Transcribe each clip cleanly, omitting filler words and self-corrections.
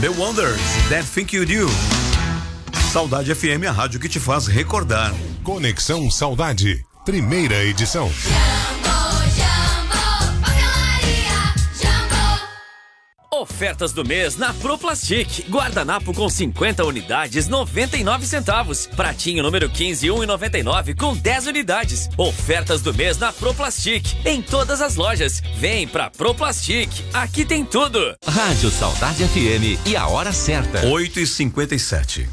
The Wonders, That Think You Do. Saudade FM, a rádio que te faz recordar. Conexão Saudade, primeira edição. Ofertas do mês na Proplastic. Guardanapo com 50 unidades, 99 centavos. Pratinho número 15, 1,99 com 10 unidades. Ofertas do mês na Proplastic. Em todas as lojas. Vem pra Proplastic. Aqui tem tudo. Rádio Saudade FM e a hora certa. 8h57.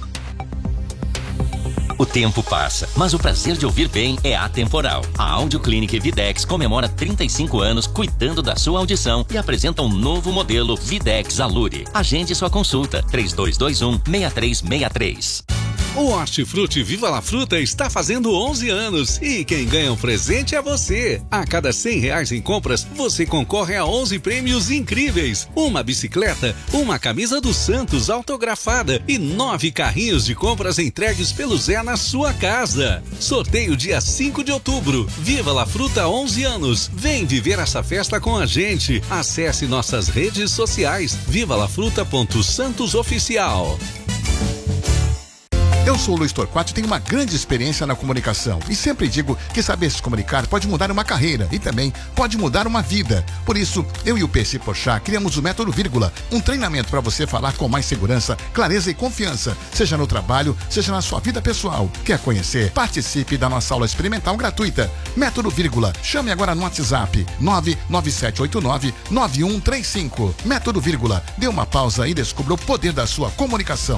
O tempo passa, mas o prazer de ouvir bem é atemporal. A Audioclinic Videx comemora 35 anos cuidando da sua audição e apresenta um novo modelo Videx Alure. Agende sua consulta, 3221-6363. O Hortifruti Viva la Fruta está fazendo 11 anos e quem ganha um presente é você. A cada R$100 em compras, você concorre a 11 prêmios incríveis. Uma bicicleta, uma camisa do Santos autografada e 9 carrinhos de compras entregues pelo Zé na sua casa. Sorteio dia 5 de outubro. Viva la Fruta 11 anos. Vem viver essa festa com a gente. Acesse nossas redes sociais. vivalafruta.santosoficial. Eu sou o Luiz Torquato e tenho uma grande experiência na comunicação e sempre digo que saber se comunicar pode mudar uma carreira e também pode mudar uma vida. Por isso, eu e o PC Porchat criamos o Método Vírgula, um treinamento para você falar com mais segurança, clareza e confiança, seja no trabalho, seja na sua vida pessoal. Quer conhecer? Participe da nossa aula experimental gratuita. Método Vírgula, chame agora no WhatsApp 99789-9135. Método Vírgula, dê uma pausa e descubra o poder da sua comunicação.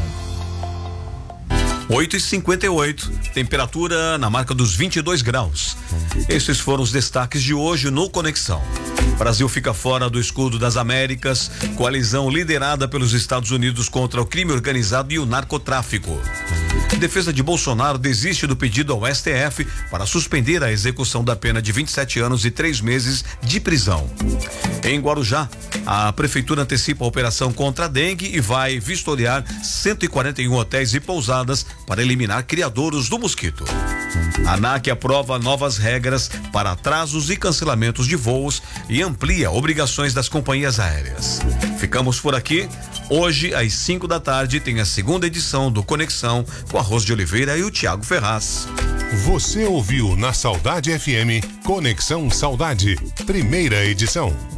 8h58, temperatura na marca dos 22 graus. Esses foram os destaques de hoje no Conexão. Brasil fica fora do Escudo das Américas, coalizão liderada pelos Estados Unidos contra o crime organizado e o narcotráfico. Defesa de Bolsonaro desiste do pedido ao STF para suspender a execução da pena de 27 anos e 3 meses de prisão. Em Guarujá, a prefeitura antecipa a operação contra a dengue e vai vistoriar 141 hotéis e pousadas para eliminar criadouros do mosquito. A ANAC aprova novas regras para atrasos e cancelamentos de voos e amplia obrigações das companhias aéreas. Ficamos por aqui. Hoje, às 5 da tarde, tem a segunda edição do Conexão com a Rose de Oliveira e o Thiago Ferraz. Você ouviu na Saudade FM Conexão Saudade, primeira edição.